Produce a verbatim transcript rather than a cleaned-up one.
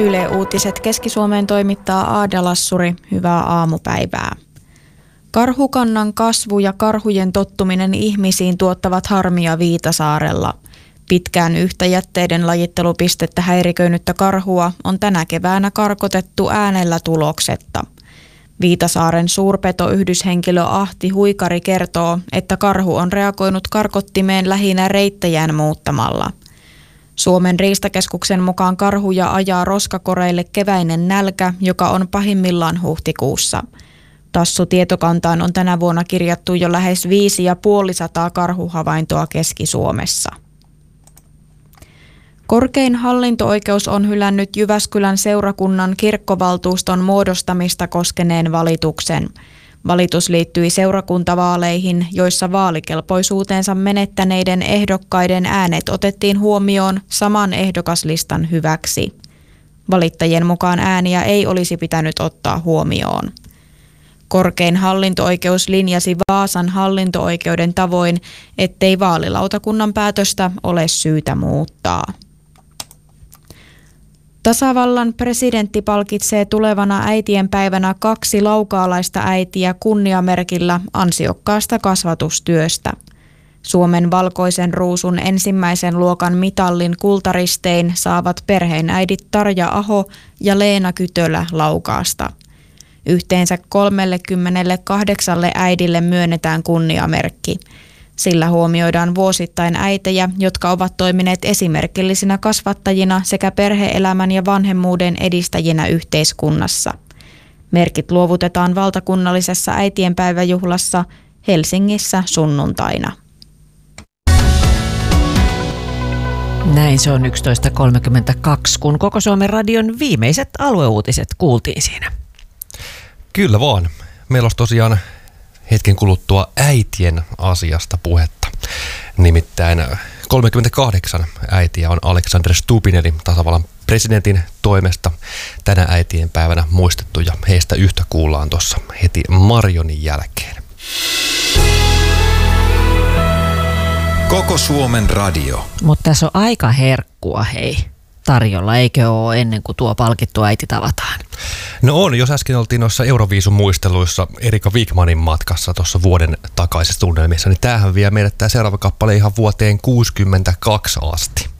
Yle Uutiset Keski-Suomeen toimittaa Aada Lassuri. Hyvää aamupäivää. Karhukannan kasvu ja karhujen tottuminen ihmisiin tuottavat harmia Viitasaarella. Pitkään yhtä jätteiden lajittelupistettä häiriköinyttä karhua on tänä keväänä karkotettu äänellä tuloksetta. Viitasaaren suurpetoyhdyshenkilö Ahti Huikari kertoo, että karhu on reagoinut karkottimeen lähinnä reittejään muuttamalla. Suomen riistakeskuksen mukaan karhuja ajaa roskakoreille keväinen nälkä, joka on pahimmillaan huhtikuussa. Tassu-tietokantaan on tänä vuonna kirjattu jo lähes viisi ja puoli sataa karhuhavaintoa Keski-Suomessa. Korkein hallinto-oikeus on hylännyt Jyväskylän seurakunnan kirkkovaltuuston muodostamista koskeneen valituksen. Valitus liittyi seurakuntavaaleihin, joissa vaalikelpoisuutensa menettäneiden ehdokkaiden äänet otettiin huomioon saman ehdokaslistan hyväksi. Valittajien mukaan ääniä ei olisi pitänyt ottaa huomioon. Korkein hallinto-oikeus linjasi Vaasan hallinto-oikeuden tavoin, ettei vaalilautakunnan päätöstä ole syytä muuttaa. Tasavallan presidentti palkitsee tulevana äitienpäivänä kaksi laukaalaista äitiä kunniamerkillä ansiokkaasta kasvatustyöstä. Suomen valkoisen ruusun ensimmäisen luokan mitallin kultaristein saavat perheenäidit Tarja Aho ja Leena Kytölä Laukaasta. Yhteensä kolmekymmentäkahdeksan äidille myönnetään kunniamerkki. Sillä huomioidaan vuosittain äitejä, jotka ovat toimineet esimerkillisinä kasvattajina sekä perhe-elämän ja vanhemmuuden edistäjinä yhteiskunnassa. Merkit luovutetaan valtakunnallisessa äitienpäiväjuhlassa Helsingissä sunnuntaina. Näin se on yksitoista kolmekymmentäkaksi, kun Koko Suomen radion viimeiset alueuutiset kuultiin siinä. Kyllä vaan. Meillä olisi tosiaan hetken kuluttua äitien asiasta puhetta. Nimittäin kolmekymmentäkahdeksan äitiä on Alexander Stubbin eli tasavallan presidentin toimesta tänä äitien päivänä muistettu ja heistä yhtä kuullaan tuossa heti Marjonin jälkeen. Koko Suomen radio. Mutta tässä on aika herkkua, hei, tarjolla, eikö ole, ennen kuin tuo palkittu äiti tavataan? No on, jos äsken oltiin noissa Euroviisun muisteluissa Erika Wigmanin matkassa tuossa vuoden takaisessa tunnelmissa, niin tämähän vie meidät tämä seuraava kappale ihan vuoteen kuusikymmentäkaksi asti.